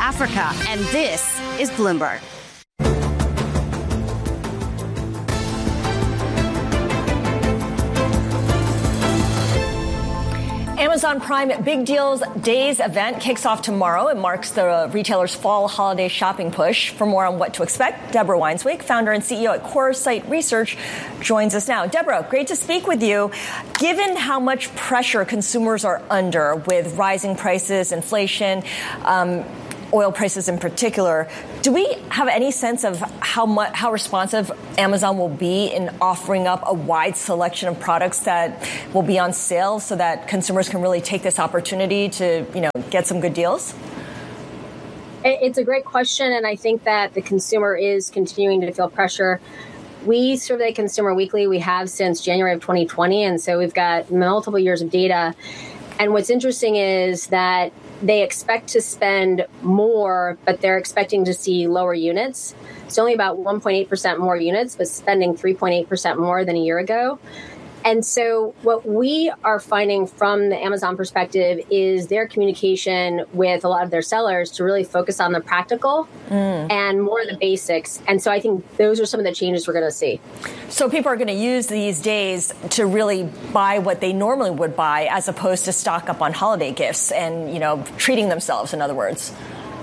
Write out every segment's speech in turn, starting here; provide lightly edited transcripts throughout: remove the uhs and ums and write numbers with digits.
Africa, and this is Bloomberg. Amazon Prime Big Deals Days event kicks off tomorrow. It marks the retailer's fall holiday shopping push. For more on what to expect, Deborah Weinswig, founder and CEO at Coresight Research, joins us now. Deborah, great to speak with you. Given how much pressure consumers are under with rising prices, inflation, oil prices in particular, do we have any sense of how responsive Amazon will be in offering up a wide selection of products that will be on sale so that consumers can really take this opportunity to, get some good deals? It's a great question, and I think that the consumer is continuing to feel pressure. We survey Consumer Weekly. We have since January of 2020, and so we've got multiple years of data. And what's interesting is that they expect to spend more, but they're expecting to see lower units. It's only about 1.8% more units, but spending 3.8% more than a year ago. And so what we are finding from the Amazon perspective is their communication with a lot of their sellers to really focus on the practical and more of the basics. And so I think those are some of the changes we're going to see. So people are going to use these days to really buy what they normally would buy as opposed to stock up on holiday gifts and, treating themselves, in other words.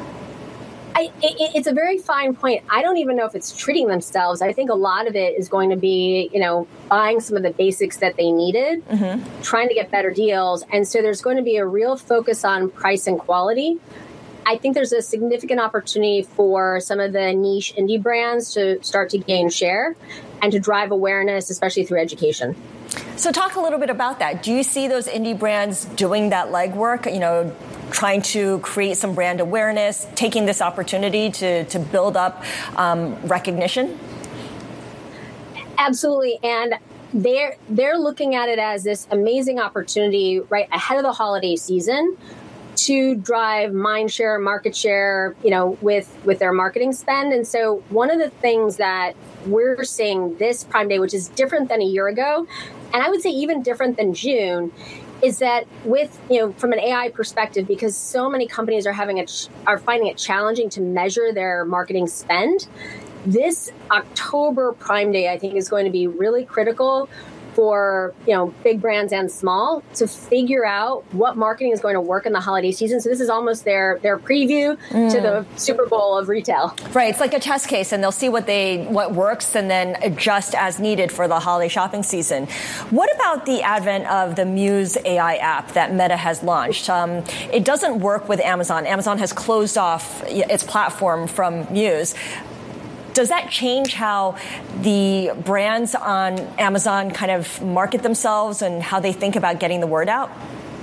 It's a very fine point. I don't even know if it's treating themselves. I think a lot of it is going to be, buying some of the basics that they needed, trying to get better deals. And so there's going to be a real focus on price and quality. I think there's a significant opportunity for some of the niche indie brands to start to gain share and to drive awareness, especially through education. So talk a little bit about that. Do you see those indie brands doing that legwork, trying to create some brand awareness, taking this opportunity to build up recognition? Absolutely. And they're looking at it as this amazing opportunity right ahead of the holiday season to drive mind share, market share, with their marketing spend. And so one of the things that we're seeing this Prime Day, which is different than a year ago, and I would say even different than June, is that with, from an AI perspective, because so many companies are finding it challenging to measure their marketing spend, this October Prime Day, I think, is going to be really critical for, big brands and small to figure out what marketing is going to work in the holiday season. So this is almost their preview to the Super Bowl of retail. Right. It's like a test case, and they'll see what works and then adjust as needed for the holiday shopping season. What about the advent of the Muse AI app that Meta has launched? It doesn't work with Amazon. Amazon has closed off its platform from Muse. Does that change how the brands on Amazon kind of market themselves and how they think about getting the word out?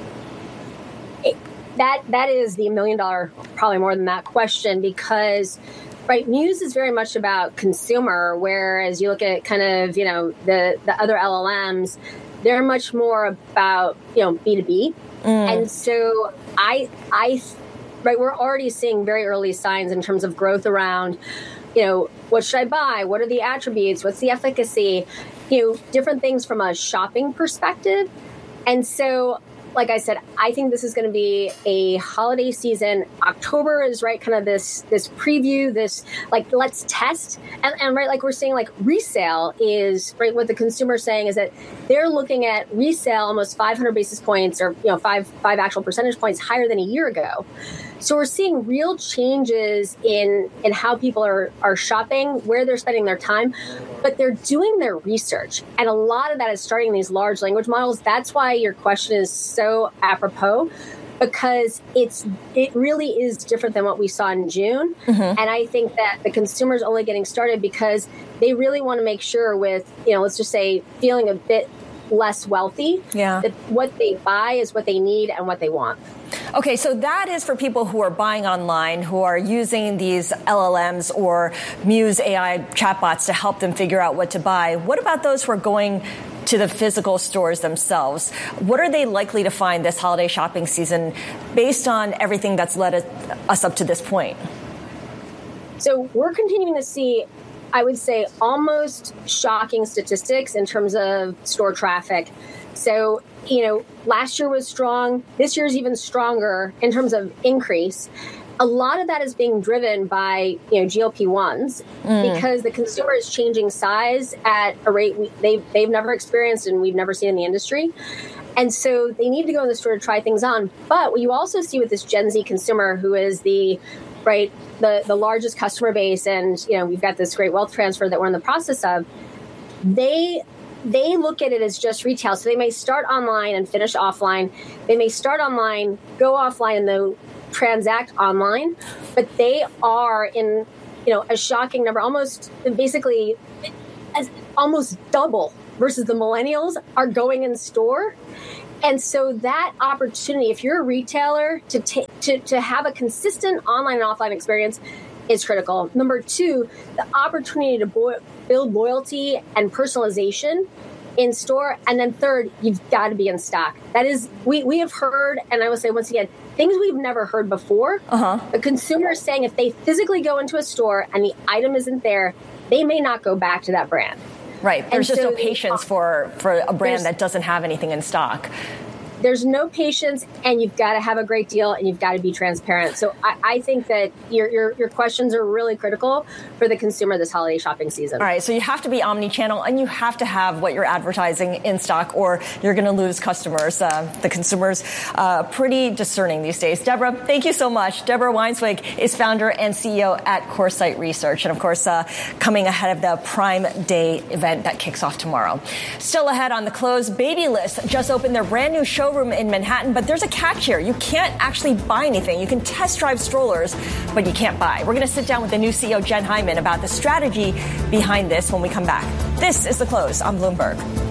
That is the $1 million, probably more than that, question, because Muse is very much about consumer, whereas you look at kind of, the other LLMs, they're much more about, B2B. And so we're already seeing very early signs in terms of growth around, what should I buy? What are the attributes? What's the efficacy? Different things from a shopping perspective. And so, like I said, I think this is going to be a holiday season. October is kind of this preview, this let's test. And like we're saying, resale is what the consumer is saying is that they're looking at resale almost 500 basis points or, five actual percentage points higher than a year ago. So we're seeing real changes in how people are shopping, where they're spending their time, but they're doing their research. And a lot of that is starting these large language models. That's why your question is so apropos, because it really is different than what we saw in June. And I think that the consumer's only getting started because they really want to make sure with, let's just say, feeling a bit less wealthy, that what they buy is what they need and what they want. Okay, so that is for people who are buying online, who are using these LLMs or Muse AI chatbots to help them figure out what to buy. What about those who are going to the physical stores themselves? What are they likely to find this holiday shopping season based on everything that's led us up to this point? So we're continuing to see, I would say, almost shocking statistics in terms of store traffic. So, last year was strong. This year is even stronger in terms of increase. a lot of that is being driven by GLP-1s because the consumer is changing size at a rate they've never experienced and we've never seen in the industry. And so they need to go in the store to try things on. But what you also see with this Gen Z consumer, who is the largest customer base, and we've got this great wealth transfer that we're in the process of, they look at it as just retail. So they may start online and finish offline. They may start online, go offline, and they'll transact online. But they are in a shocking number, almost double versus the millennials are going in store. And so that opportunity, if you're a retailer, to have a consistent online and offline experience is critical. Number two, the opportunity to build loyalty and personalization in store. And then third, you've got to be in stock. That is, we have heard, and I will say once again, things we've never heard before. The consumer is saying if they physically go into a store and the item isn't there, they may not go back to that brand. Right. There's just no patience for a brand that doesn't have anything in stock. There's no patience, and you've got to have a great deal, and you've got to be transparent. So I think that your questions are really critical for the consumer this holiday shopping season. All right, so you have to be omni-channel, and you have to have what you're advertising in stock, or you're going to lose customers. The consumer's pretty discerning these days. Deborah, thank you so much. Deborah Weinswig is founder and CEO at CoreSight Research, and of course, coming ahead of the Prime Day event that kicks off tomorrow. Still ahead on the close, Babylist just opened their brand new showroom in Manhattan, but there's a catch here. You can't actually buy anything. You can test drive strollers, but you can't buy. We're going to sit down with the new CEO, Jen Hyman, about the strategy behind this when we come back. This is The Close on Bloomberg.